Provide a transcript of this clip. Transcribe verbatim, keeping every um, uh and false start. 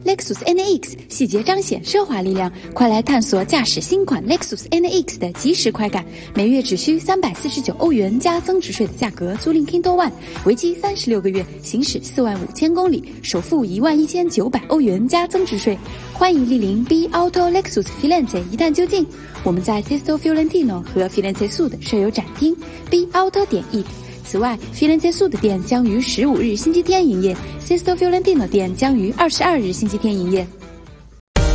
Lexus N A X， 细节彰显奢华力量，快来探索驾驶新款 Lexus N A X 的即时快感。每月只需三百四十九欧元加增值税的价格租赁 Kindle One， 为期三十六个月，行驶四万五千公里，首付一万一千九百欧元加增值税。欢迎莅临 B Auto Lexus Firenze 一探究竟。我们在 Sesto Fiorentino 和 Firenze Sud 设有展厅 B Auto 点 E。此外 ，Firenze Sud 店将于十五日星期天营业 ，Sesto Fiorentino 店将于二十二日星期天营业。